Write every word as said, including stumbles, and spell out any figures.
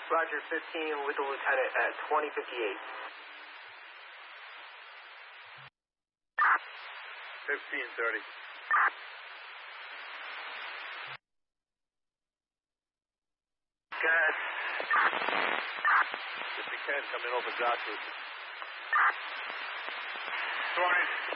Roger, fifteen with the lieutenant at twenty fifty-eight. fifteen thirty. Good. If you can, come in over Joshua. Sorry.